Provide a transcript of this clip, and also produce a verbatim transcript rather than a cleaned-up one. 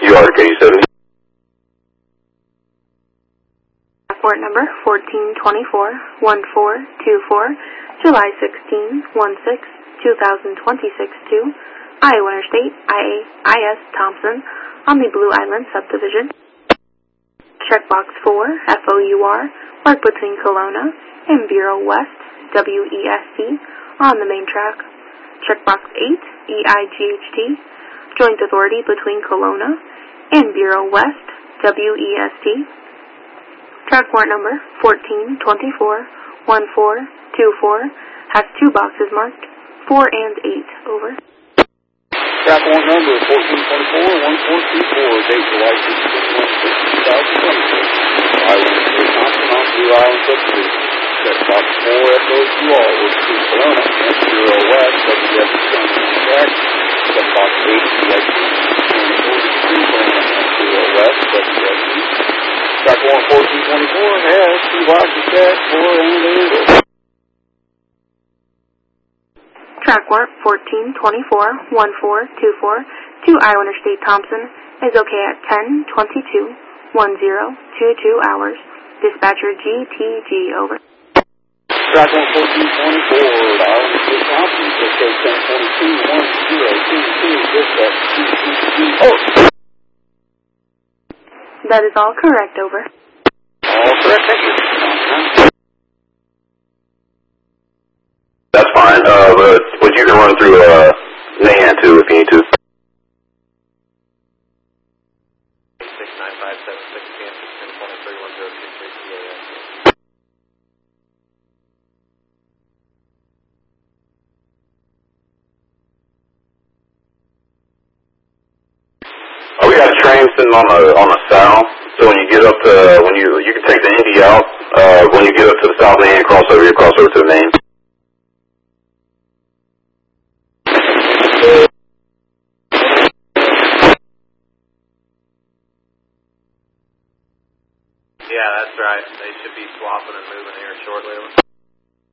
you are K seventy. Port number fourteen twenty-four, one four two four, July sixteenth, sixteenth, two thousand twenty-six to Iowa Interstate I S Thompson on the Blue Island Subdivision. Checkbox four, F O U R, marked between Kelowna and Bureau West, W E S T, on the main track. Checkbox eight, E I G H T, joint authority between Kelowna and Bureau West, W E S T. Track warrant number fourteen twenty-four, one four two four has two boxes marked, four and eight, over. Track warrant number fourteen twenty-four, one four two four, date July sixteenth, two thousand twenty-six. Iowa Interstate Thompson on Blue Island Subdivision. Checkbox four, F O U R, was between Kelowna and Bureau West, W E S T on the track. Checkbox eight, E I G H T, between Kelowna and Bureau West, W E S T. Track warrant fourteen twenty-four has two boxes checked, four and eight, over. Track warrant fourteen twenty-four, one four two four to Iowa Interstate Thompson is okay at ten twenty-two, ten twenty-two hours. Dispatcher G T G, over. Track warrant fourteen twenty-four, Iowa Interstate Thompson, is okay ten twenty-two, ten twenty-two, dispatch G T G, over. That is all correct, over. All correct, thank you. That's fine, uh, but, but you can run through, uh, NAN too if you need to. six nine five seven six, Kansas, ten twenty-three, one zero two three, P A S. Oh, we got a train sitting on a, on a south, so when you get up to, when you, you can take the Indy out, uh, when you get up to the south main and cross over, you cross over to the main. Yeah, that's right. They should be swapping and moving here shortly.